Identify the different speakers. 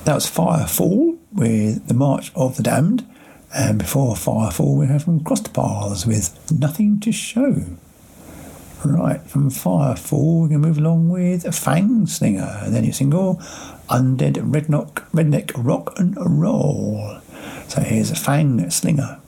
Speaker 1: That was Firefall with The March of the Damned. And before Firefall, we have from Cross the Paths with Nothing to Show. Right, from Firefall, we're going to move along with a Fang Slinger. And then your single, Undead Redneck Rock and Roll. So here's a Fang Slinger.